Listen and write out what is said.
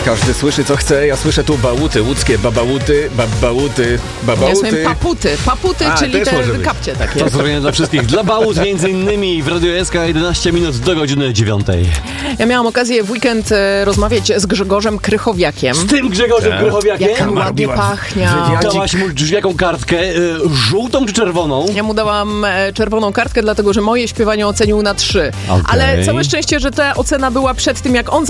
Każdy słyszy co chce, ja słyszę tu bałuty łódzkie, babałuty. Ja słyszę paputy, czyli te kapcie takie. Pozdrowienia dla wszystkich. Dla bałut między innymi w Radio SK 11 minut do godziny 9. Ja miałam okazję w weekend rozmawiać z Grzegorzem Krychowiakiem. Z tym Grzegorzem Krychowiakiem? Jak ładnie pachnie. Dałaś mu jaką kartkę? Żółtą czy czerwoną? Ja mu dałam czerwoną kartkę, dlatego że moje śpiewanie ocenił na 3. Okay. Ale całe szczęście, że ta ocena była przed tym, jak on